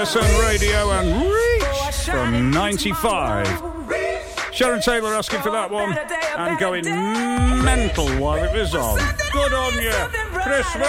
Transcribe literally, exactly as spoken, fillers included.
Listen Radio and Reach from ninety-five. Sharon Taylor asking for that one and going mental while it was on. Good on you, Christmas.